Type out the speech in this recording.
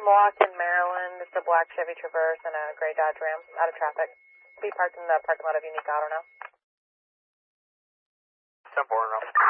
block in Maryland. It's a black Chevy Traverse and a gray Dodge Ram out of traffic. Be parked in the parking lot of Unique Auto now. 10-4 enough.